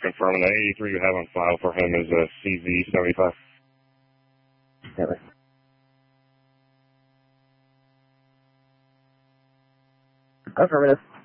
confirming the 83 you have on file for him is a CV75. Never. Affirmative.